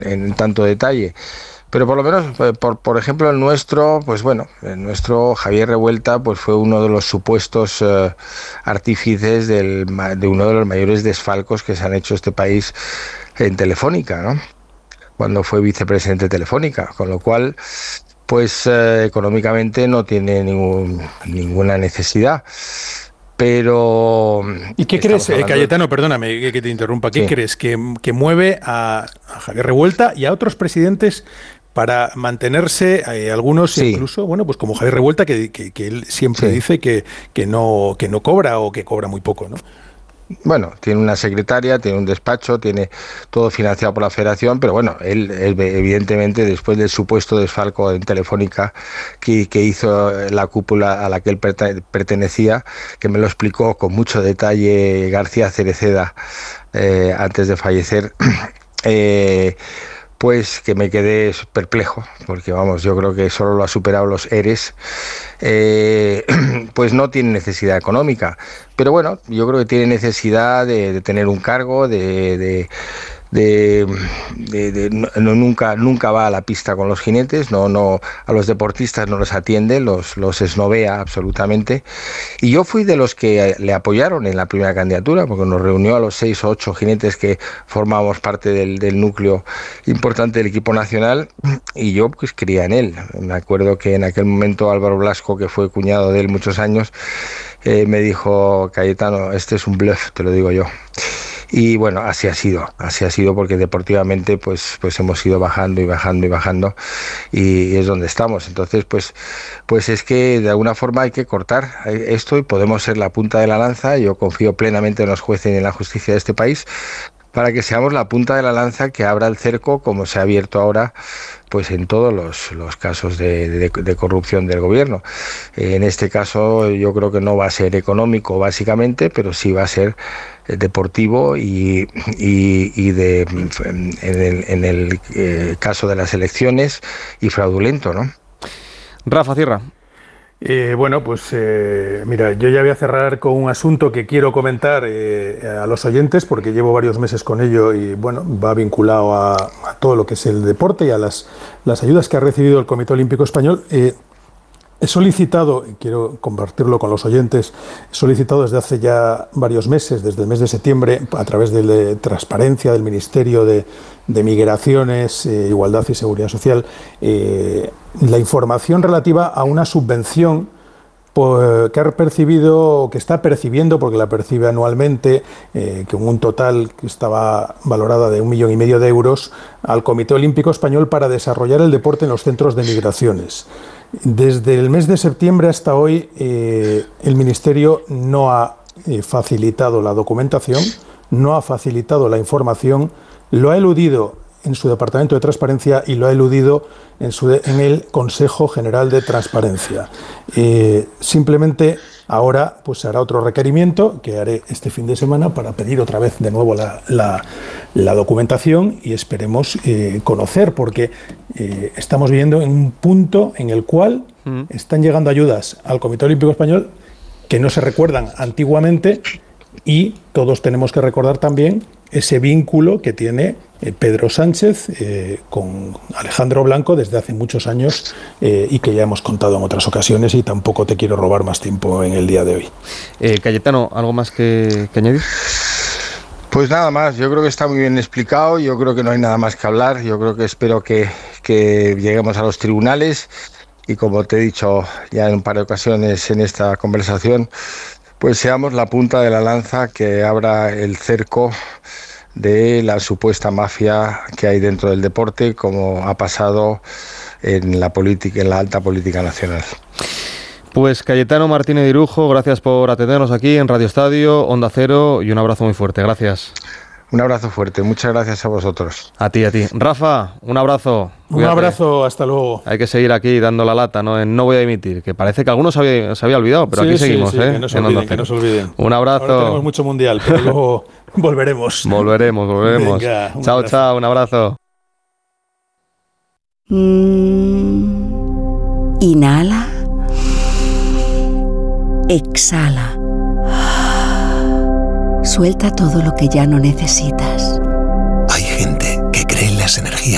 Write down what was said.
en tanto detalle. Pero por lo menos, por ejemplo, el nuestro Javier Revuelta, pues fue uno de los supuestos artífices de uno de los mayores desfalcos que se han hecho este país en Telefónica, ¿no? Cuando fue vicepresidente de Telefónica, con lo cual, pues económicamente no tiene ninguna necesidad. Pero... ¿Y qué crees, Cayetano, perdóname que te interrumpa, qué crees que mueve a Javier Revuelta y a otros presidentes para mantenerse, algunos incluso, bueno, pues como Javier Revuelta, que él siempre dice que no cobra o que cobra muy poco, ¿no? Bueno, tiene una secretaria, tiene un despacho, tiene todo financiado por la Federación, pero bueno, él evidentemente, después del supuesto desfalco en Telefónica que hizo la cúpula a la que él pertenecía, que me lo explicó con mucho detalle García Cereceda antes de fallecer, pues que me quedé perplejo, porque vamos, yo creo que solo lo ha superado los ERES, pues no tiene necesidad económica, pero bueno, yo creo que tiene necesidad de tener un cargo, nunca va a la pista con los jinetes, no a los deportistas no los atiende, los esnovea absolutamente, y yo fui de los que le apoyaron en la primera candidatura, porque nos reunió a los 6 o 8 jinetes que formábamos parte del núcleo importante del equipo nacional, y yo pues creía en él. Me acuerdo que en aquel momento Álvaro Blasco, que fue cuñado de él muchos años, me dijo: Cayetano, este es un bluff, te lo digo yo. Y bueno, así ha sido porque deportivamente pues hemos ido bajando y es donde estamos. Entonces pues es que de alguna forma hay que cortar esto y podemos ser la punta de la lanza. Yo confío plenamente en los jueces y en la justicia de este país para que seamos la punta de la lanza que abra el cerco, como se ha abierto ahora pues en todos los casos de corrupción del gobierno. En este caso yo creo que no va a ser económico básicamente, pero sí va a ser deportivo y en el caso de las elecciones y fraudulento, ¿no? Rafa, cierra. Bueno, pues mira, yo ya voy a cerrar con un asunto que quiero comentar a los oyentes, porque llevo varios meses con ello y bueno, va vinculado a todo lo que es el deporte y a las ayudas que ha recibido el Comité Olímpico Español. He solicitado, y quiero compartirlo con los oyentes, he solicitado desde hace ya varios meses, desde el mes de septiembre, a través de Transparencia del Ministerio de Migraciones, Igualdad y Seguridad Social, la información relativa a una subvención que ha percibido, que está percibiendo, porque la percibe anualmente, con un total que estaba valorada de 1,5 millones de euros, al Comité Olímpico Español para desarrollar el deporte en los centros de migraciones. Desde el mes de septiembre hasta hoy, el Ministerio no ha facilitado la documentación, no ha facilitado la información, lo ha eludido en su Departamento de Transparencia y lo ha eludido en el Consejo General de Transparencia. Simplemente ahora pues se hará otro requerimiento que haré este fin de semana para pedir otra vez de nuevo la documentación y esperemos conocer, porque estamos viviendo en un punto en el cual están llegando ayudas al Comité Olímpico Español que no se recuerdan antiguamente, y todos tenemos que recordar también ese vínculo que tiene Pedro Sánchez con Alejandro Blanco desde hace muchos años, y que ya hemos contado en otras ocasiones, y tampoco te quiero robar más tiempo en el día de hoy. Cayetano, ¿algo más que añadir? Pues nada más, yo creo que está muy bien explicado, yo creo que no hay nada más que hablar, yo creo que espero que lleguemos a los tribunales y, como te he dicho ya en un par de ocasiones en esta conversación, pues seamos la punta de la lanza que abra el cerco de la supuesta mafia que hay dentro del deporte, como ha pasado en la política, en la alta política nacional. Pues Cayetano Martínez de Irujo, gracias por atendernos aquí en Radio Estadio, Onda Cero, y un abrazo muy fuerte. Gracias. Un abrazo fuerte, muchas gracias a vosotros. A ti. Rafa, un abrazo. Cuídate. Un abrazo, hasta luego. Hay que seguir aquí dando la lata, ¿no? En No voy a dimitir, que parece que algunos se había olvidado, pero aquí seguimos, que no se olviden. Un abrazo. Ahora tenemos mucho mundial, pero luego volveremos. Volveremos. Venga, chao, un abrazo. Inhala. Exhala. Suelta todo lo que ya no necesitas. Hay gente que cree en las energías